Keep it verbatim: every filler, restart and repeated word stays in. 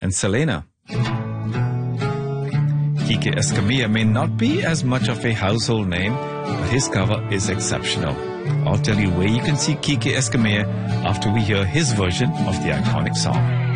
and Selena. Kike Escamilla may not be as much of a household name, but his cover is exceptional. I'll tell you where you can see Kike Escamilla after we hear his version of the iconic song.